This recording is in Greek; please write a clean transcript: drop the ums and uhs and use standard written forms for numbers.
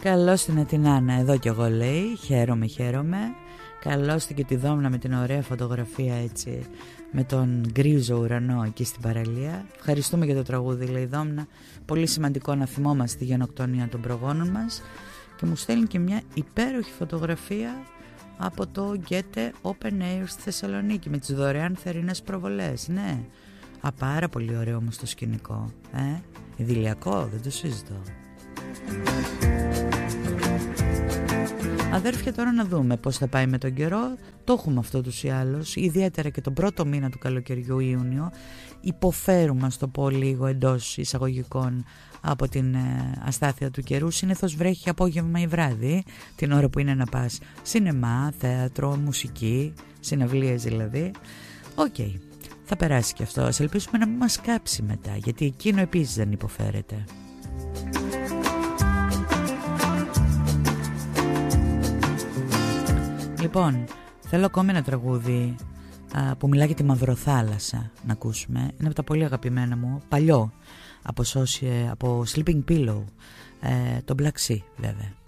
Καλώς την Αθηνάνα, εδώ κι εγώ λέει. Χαίρομαι. Καλώς την και τη Δόμνα με την ωραία φωτογραφία έτσι, με τον γκρίζο ουρανό εκεί στην παραλία. Ευχαριστούμε για το τραγούδι, λέει η Δόμνα. Πολύ σημαντικό να θυμόμαστε τη γενοκτονία των προγόνων μας. Και μου στέλνει και μια υπέροχη φωτογραφία από το Goethe Open Air στη Θεσσαλονίκη με τις δωρεάν θερινές προβολές. Ναι, πάρα πολύ ωραίο όμως το σκηνικό. Ιδηλιακό, δεν το συζητώ. Αδέρφια, τώρα να δούμε πώς θα πάει με τον καιρό. Το έχουμε αυτό τους ή άλλως. Ιδιαίτερα και τον πρώτο μήνα του καλοκαιριού, Ιούνιο, υποφέρουμε, ας το πω λίγο εντός εισαγωγικών, από την αστάθεια του καιρού. Συνήθως βρέχει απόγευμα ή βράδυ, την ώρα που είναι να πας σινεμά, θέατρο, μουσική, συναυλίες δηλαδή. Οκ, θα περάσει και αυτό. Ας ελπίσουμε να μην μας κάψει μετά, γιατί εκείνο επίσης δεν υποφέρεται. Λοιπόν, θέλω ακόμη ένα τραγούδι που μιλάει για τη Μαυροθάλασσα να ακούσουμε. Είναι από τα πολύ αγαπημένα μου, παλιό, από Sleeping Pillow, το Black Sea βέβαια.